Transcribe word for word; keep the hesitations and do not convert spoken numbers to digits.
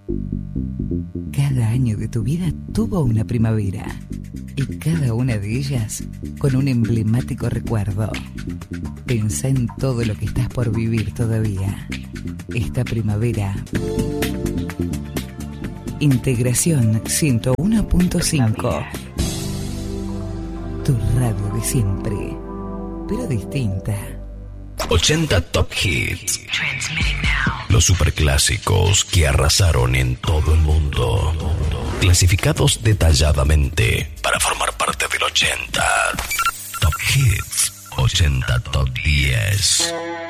Cada año de tu vida tuvo una primavera y cada una de ellas con un emblemático recuerdo. Pensá en todo lo que estás por vivir todavía. Esta primavera. Integración ciento uno punto cinco. Tu radio de siempre, pero distinta. ochenta Top Hits. Los superclásicos que arrasaron en todo el mundo. Clasificados detalladamente para formar parte del ochenta. Top Hits. ochenta Top diez.